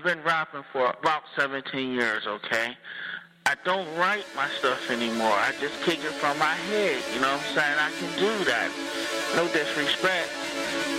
I've been rapping for about 17 years, okay? I don't write my stuff anymore. I just kick it from my head, you know what I'm saying? I can do that. No disrespect.